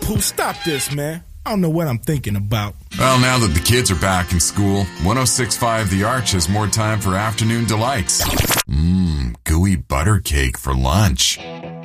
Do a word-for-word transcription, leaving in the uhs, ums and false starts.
Pooh, stop this, man. I don't know what I'm thinking about. Well, now that the kids are back in school, one oh six point five The Arch has more time for afternoon delights. Mmm, gooey butter cake for lunch.